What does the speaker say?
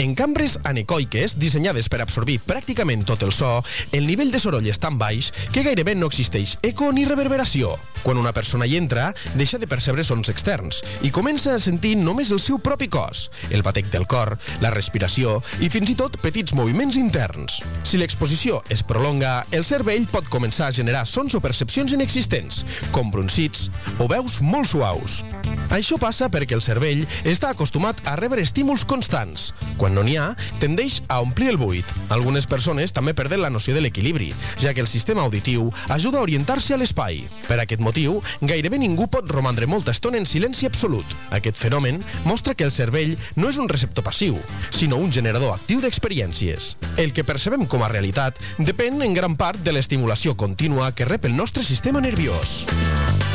En cambres anecoiques, dissenyades per absorbir pràcticament tot el so, el nivell de soroll és tan baix que gairebé no existeix eco ni reverberació. Quan una persona hi entra, deixa de percebre sons externs i comença a sentir només el seu propi cos, el batec del cor, la respiració i fins i tot petits moviments interns. Si l'exposició es prolonga, el cervell pot començar a generar sons o percepcions inexistents, com brunzits o veus molt suaus. Això passa perquè el cervell està acostumat a rebre estímuls constants. Quan no n'hi ha, tendeix a omplir el buit. Algunes persones també perden la noció de l'equilibri, ja que el sistema auditiu ajuda a orientar-se a l'espai. Per aquest motiu, gairebé ningú pot romandre molta estona en silenci absolut. Aquest fenomen mostra que el cervell no és un receptor passiu, sinó un generador actiu d'experiències. El que percebem com a realitat depèn en gran part de l'estimulació contínua que rep el nostre sistema nerviós.